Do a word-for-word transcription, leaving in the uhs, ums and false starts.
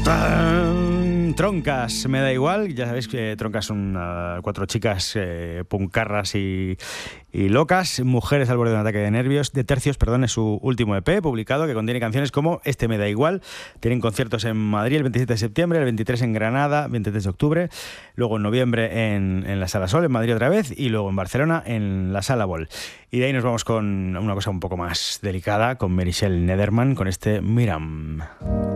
¡Tan! Troncas, me da igual. Ya sabéis que Troncas son uh, cuatro chicas eh, puncarras y, y locas, mujeres al borde de un ataque de nervios, de tercios, perdón, es su último E P publicado que contiene canciones como Este me da igual. Tienen conciertos en Madrid el veintisiete de septiembre, el veintitrés en Granada, veintitrés de octubre, luego en noviembre en, en la Sala Sol, en Madrid otra vez, y luego en Barcelona en la Sala Vol. Y de ahí nos vamos con una cosa un poco más delicada, con Meritxell Nederman, con este Miram.